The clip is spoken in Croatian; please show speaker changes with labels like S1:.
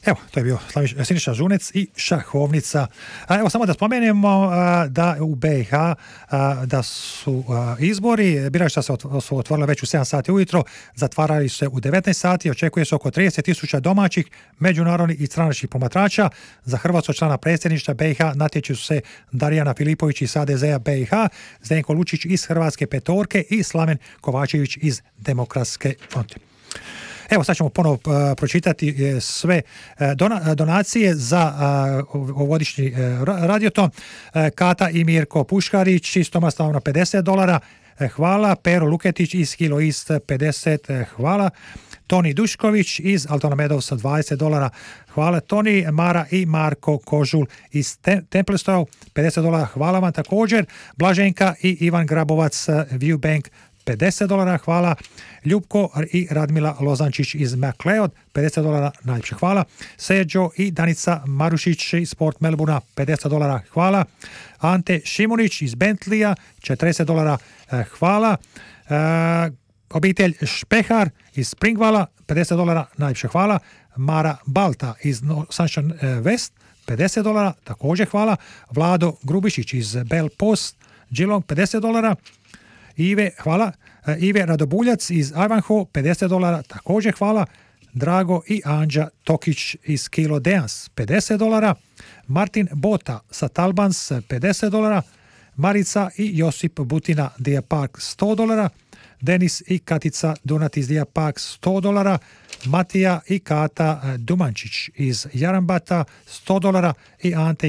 S1: Evo, to je bio Siniša Žunec i šahovnica. Evo, samo da spomenemo da u BiH da su izbori, birača su otvorila već u 7 sati ujutro, zatvarali se u 19 sati, očekuje se oko 30.000 domaćih, međunarodnih i stranačkih promatrača. Za hrvatskog člana predsjedništva BiH natječu se Darijana Filipović iz HDZ-a BiH, Zdenko Lučić iz Hrvatske petorke i Slaven Kovačević iz Demokratske fronte. Evo, sad ćemo ponovo pročitati sve donacije za ovogodišnji radioton. Kata i Mirko Puškarić iz Tomastavna $50, hvala. Pero Luketić iz Kilo Ist 50, hvala. Toni Dušković iz Altona Medovsa $20, hvala. Toni, Mara i Marko Kožul iz Templestov $50, hvala vam također. Blaženka i Ivan Grabovac Viewbank $50, hvala. Ljubko i Radmila Lozančić iz MacLeod $50, najljepše hvala. Seđo i Danica Marušić iz Sport Melbourna $50, hvala. Ante Šimunić iz Bentleya $40, hvala. Obitelj Špehar iz Springvala $50, najljepše hvala. Mara Balta iz Sunshine West $50, također hvala. Vlado Grubišić iz Bell Post Geelong $50, Ive, hvala. Ive Radobuljac iz Ivanhoe $50, također hvala. Drago i Anđa Tokić iz Kilo Deans $50, Martin Bota sa Talbans $50, Marica i Josip Butina Deer Park $100, Denis i Katica Dunat iz Deer Park $100, Matija i Kata Dumančić iz Jarambata $100 i Ante